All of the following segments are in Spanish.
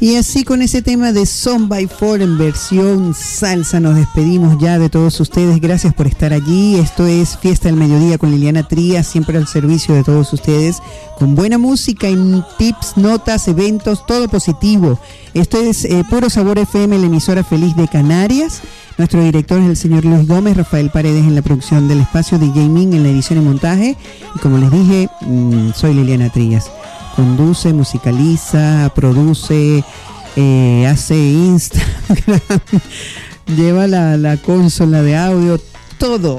Y así con ese tema de Son by Four en versión salsa nos despedimos ya de todos ustedes. Gracias por estar allí. Esto es Fiesta del Mediodía con Liliana Trías, siempre al servicio de todos ustedes, con buena música y tips, notas, eventos, todo positivo. Esto es Puro Sabor FM, la emisora feliz de Canarias. Nuestro director es el señor Luis Gómez, Rafael Paredes en la producción del espacio, DJ Min en la edición y montaje. Y como les dije, soy Liliana Trías. Conduce, musicaliza, produce, hace Instagram, lleva la consola de audio, todo.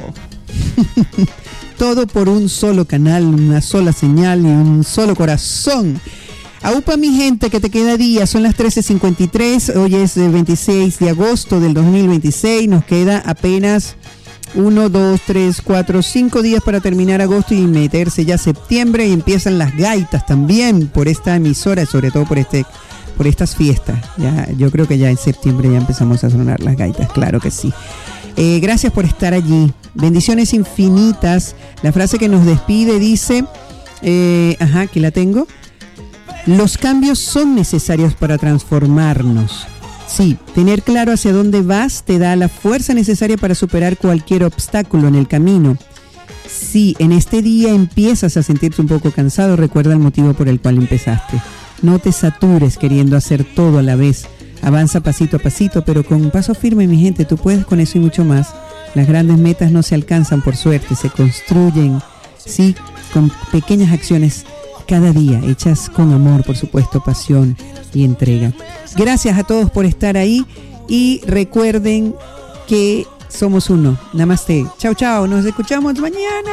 Todo por un solo canal, una sola señal y un solo corazón. Aupa, mi gente, que te queda día, son las 13:53, hoy es el 26 de agosto del 2026, nos queda apenas 1, 2, 3, 4, 5 días para terminar agosto y meterse ya septiembre, y empiezan las gaitas también por esta emisora, sobre todo por estas fiestas. Ya, yo creo que ya en septiembre ya empezamos a sonar las gaitas, claro que sí. Gracias por estar allí, bendiciones infinitas. La frase que nos despide dice, aquí la tengo: los cambios son necesarios para transformarnos. Sí, tener claro hacia dónde vas te da la fuerza necesaria para superar cualquier obstáculo en el camino. Si en este día empiezas a sentirte un poco cansado, recuerda el motivo por el cual empezaste. No te satures queriendo hacer todo a la vez. Avanza pasito a pasito, pero con un paso firme, mi gente. Tú puedes con eso y mucho más. Las grandes metas no se alcanzan por suerte, se construyen, sí, con pequeñas acciones cada día, hechas con amor, por supuesto, pasión y entrega. Gracias a todos por estar ahí y recuerden que somos uno. Namaste. Chao, chao. Nos escuchamos mañana.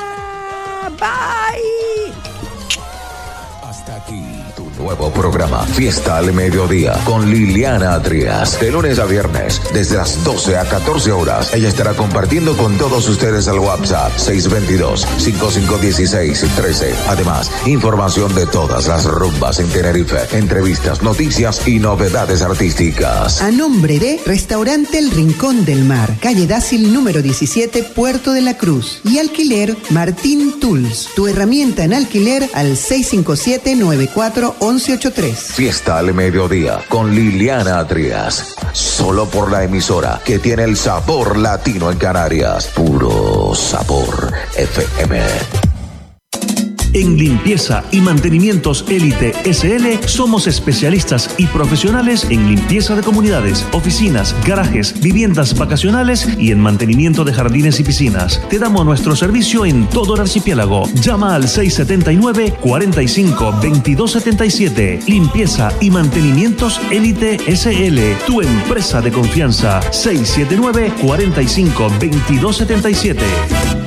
Bye. Hasta aquí tu nuevo programa Fiesta al Mediodía con Liliana Trías. De lunes a viernes, desde las 12 a 14 horas. Ella estará compartiendo con todos ustedes al WhatsApp 622-5516-13. Además, información de todas las rumbas en Tenerife, entrevistas, noticias y novedades artísticas. A nombre de Restaurante El Rincón del Mar, calle Dácil número 17, Puerto de la Cruz. Y alquiler Martín Tools, tu herramienta en alquiler al 657-941183. Fiesta al Mediodía con Liliana Trías. Solo por la emisora que tiene el sabor latino en Canarias. Puro Sabor FM. En Limpieza y Mantenimientos Élite SL somos especialistas y profesionales en limpieza de comunidades, oficinas, garajes, viviendas vacacionales y en mantenimiento de jardines y piscinas. Te damos nuestro servicio en todo el archipiélago. Llama al 679-45-2277. Limpieza y Mantenimientos Élite SL, tu empresa de confianza. 679-45-2277.